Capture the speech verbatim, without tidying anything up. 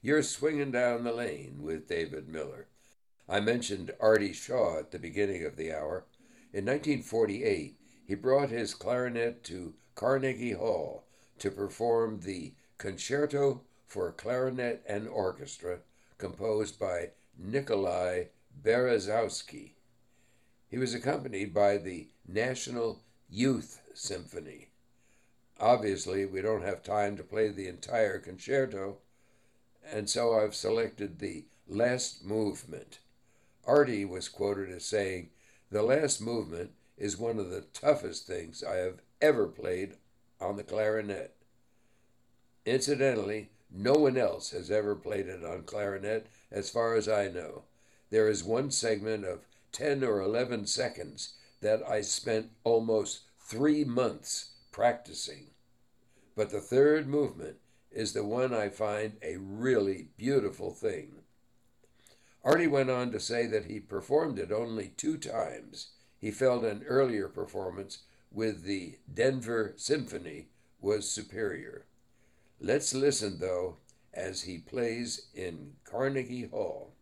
You're Swinging Down the Lane with David Miller. I mentioned Artie Shaw at the beginning of the hour. In nineteen forty-eight, he brought his clarinet to Carnegie Hall to perform the Concerto for Clarinet and Orchestra, composed by Nikolai Berezowski. He was accompanied by the National Youth Symphony. Obviously, we don't have time to play the entire concerto, and so I've selected the last movement. Artie was quoted as saying, "The last movement is one of the toughest things I have ever played on the clarinet." Incidentally, no one else has ever played it on clarinet, as far as I know. There is one segment of ten or eleven seconds that I spent almost three months practicing. But the third movement is the one I find a really beautiful thing. Artie went on to say that he performed it only two times. He felt an earlier performance with the Denver Symphony was superior. Let's listen, though, as he plays in Carnegie Hall.